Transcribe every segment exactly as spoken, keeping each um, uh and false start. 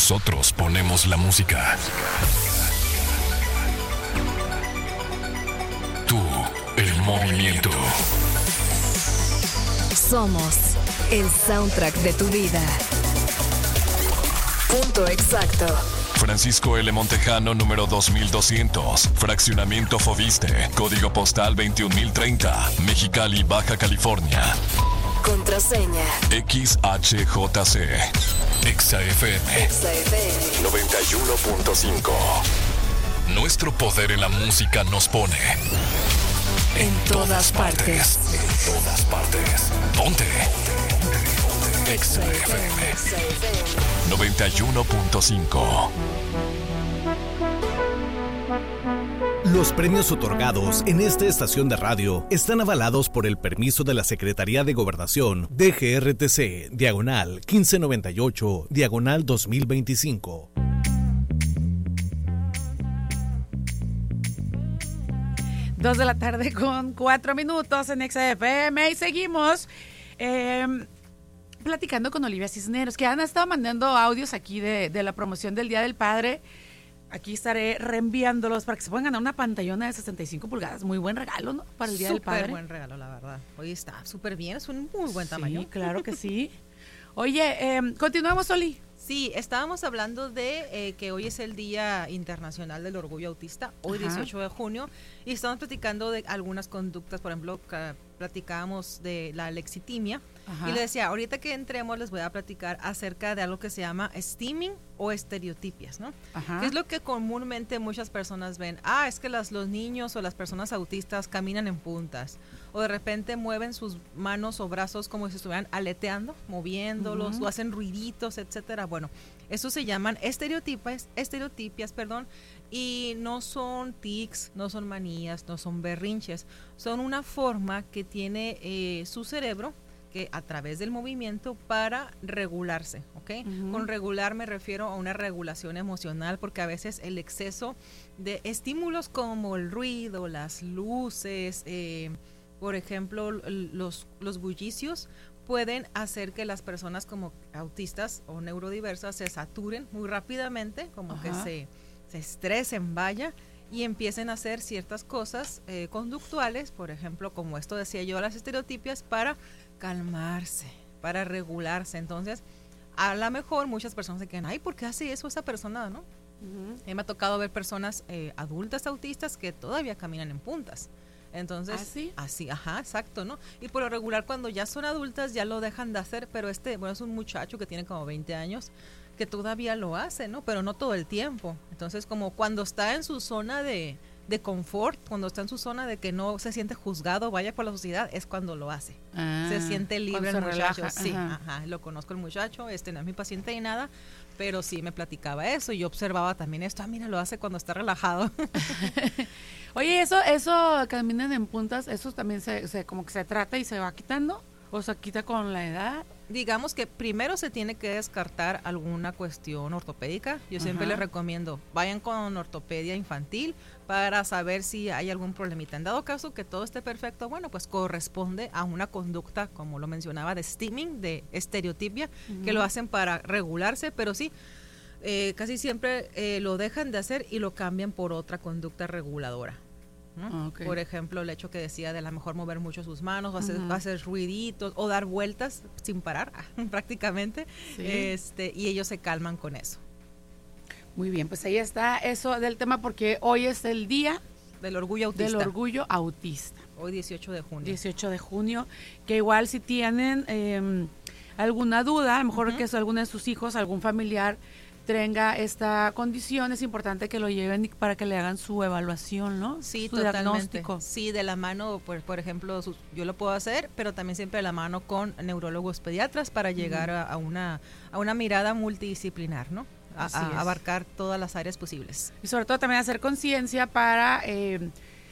Nosotros ponemos la música. Tú, el movimiento. Somos el soundtrack de tu vida. Punto exacto. Francisco L. Montejano, número dos mil doscientos, Fraccionamiento Foviste, Código Postal veintiún mil treinta, Mexicali, Baja California. Contraseña X H J C, Exa F M, Exa F M noventa y uno punto cinco. Nuestro poder en la música nos pone en, en todas, todas partes. partes. En todas partes. Ponte. Exa F M noventa y uno punto cinco. Los premios otorgados en esta estación de radio están avalados por el permiso de la Secretaría de Gobernación D G R T C, diagonal quince noventa y ocho, diagonal dos mil veinticinco. Dos de la tarde con cuatro minutos en Exa F M y seguimos eh, platicando con Olivia Cisneros, que han estado mandando audios aquí de, de la promoción del Día del Padre. Aquí estaré reenviándolos para que se puedan ganar una pantallona de sesenta y cinco pulgadas. Muy buen regalo, ¿no? Para el Día Súper del Padre. Súper buen regalo, la verdad. Hoy está súper bien, es un muy buen tamaño. Sí, claro que sí. Oye, eh, continuamos, Oli. Sí, estábamos hablando de eh, que hoy es el Día Internacional del Orgullo Autista, hoy Ajá. dieciocho de junio, y estamos platicando de algunas conductas, por ejemplo, platicábamos de la lexitimia, Ajá. y le decía, ahorita que entremos les voy a platicar acerca de algo que se llama stimming o estereotipias, ¿no? Ajá. Que es lo que comúnmente muchas personas ven, ah, es que las, los niños o las personas autistas caminan en puntas, o de repente mueven sus manos o brazos como si estuvieran aleteando, moviéndolos, uh-huh. o hacen ruiditos, etcétera. Bueno, eso se llaman estereotipias, estereotipias, perdón, y no son tics, no son manías, no son berrinches, son una forma que tiene eh, su cerebro que a través del movimiento para regularse, ¿ok? Uh-huh. Con regular me refiero a una regulación emocional, porque a veces el exceso de estímulos como el ruido, las luces, eh, por ejemplo, los, los bullicios, pueden hacer que las personas como autistas o neurodiversas se saturen muy rápidamente, como Ajá. que se, se estresen, vaya, y empiecen a hacer ciertas cosas eh, conductuales, por ejemplo, como esto decía yo, las estereotipias, para calmarse, para regularse. Entonces, a lo mejor muchas personas se quedan, ay, ¿por qué hace eso esa persona, no? Uh-huh. Eh, me ha tocado ver personas eh, adultas autistas que todavía caminan en puntas. Entonces, ¿Así? así, ajá, exacto, ¿no? Y por lo regular cuando ya son adultas ya lo dejan de hacer, pero este, bueno, es un muchacho que tiene como veinte años que todavía lo hace, ¿no? Pero no todo el tiempo. Entonces, como cuando está en su zona de, de confort, cuando está en su zona de que no se siente juzgado, vaya por la sociedad, es cuando lo hace. Ah, se siente libre el muchacho. Relaja. Sí, ajá. ajá, lo conozco el muchacho, este no es mi paciente y nada, pero sí me platicaba eso y yo observaba también esto, ah, mira, lo hace cuando está relajado. Oye, eso, eso caminan en puntas, eso también se, se como que se trata y se va quitando, o se quita con la edad. Digamos que primero se tiene que descartar alguna cuestión ortopédica. Yo siempre Ajá. les recomiendo, vayan con ortopedia infantil para saber si hay algún problemita. En dado caso que todo esté perfecto, bueno, pues corresponde a una conducta, como lo mencionaba, de stimming, de estereotipia, uh-huh. que lo hacen para regularse, pero sí, eh, casi siempre eh, lo dejan de hacer y lo cambian por otra conducta reguladora. ¿no? Okay. Por ejemplo, el hecho que decía de a lo mejor mover mucho sus manos, o hacer, uh-huh. hacer ruiditos o dar vueltas sin parar prácticamente, sí. este, y ellos se calman con eso. Muy bien, pues ahí está eso del tema, porque hoy es el día del orgullo autista. Del orgullo autista. Hoy dieciocho de junio. dieciocho de junio, que igual si tienen eh, alguna duda, a lo mejor uh-huh. que es alguno de sus hijos, algún familiar tenga esta condición, es importante que lo lleven para que le hagan su evaluación, ¿no? Sí, su totalmente. Diagnóstico. Sí, de la mano, por, por ejemplo, su, yo lo puedo hacer, pero también siempre de la mano con neurólogos pediatras para llegar uh-huh. a, a, una, a una mirada multidisciplinar, ¿no? A, a abarcar todas las áreas posibles. Y sobre todo también hacer conciencia para... Eh,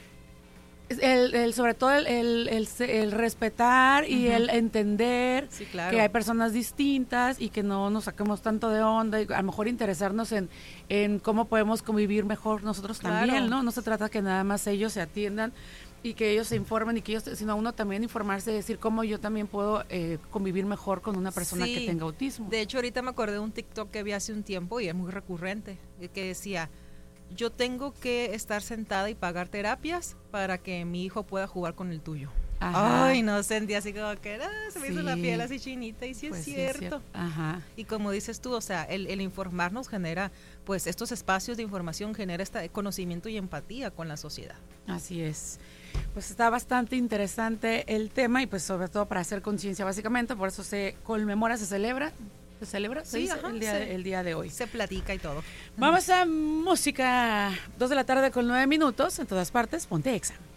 El, el, sobre todo el, el, el, el respetar y uh-huh. el entender sí, claro. que hay personas distintas y que no nos saquemos tanto de onda y a lo mejor interesarnos en, en cómo podemos convivir mejor nosotros claro. también, ¿no? No se trata que nada más ellos se atiendan y que ellos se informen y que ellos, sino uno también informarse, decir cómo yo también puedo eh, convivir mejor con una persona Sí. que tenga autismo. De hecho, ahorita me acordé de un TikTok que vi hace un tiempo y es muy recurrente, eh, que decía, yo tengo que estar sentada y pagar terapias para que mi hijo pueda jugar con el tuyo. Ajá. Ay, no, sentí así como que ah, se me Sí. hizo la piel así chinita y sí Pues es sí, cierto. Ajá. Y como dices tú, o sea, el, el informarnos genera, pues estos espacios de información genera este conocimiento y empatía con la sociedad. Así es. Pues está bastante interesante el tema y pues sobre todo para hacer conciencia básicamente, por eso se conmemora, se celebra, se celebra Sí, dice, ajá, el, día, sí. el día de hoy. Se platica y todo. Vamos a música, dos de la tarde con nueve minutos, en todas partes, ponte Exa.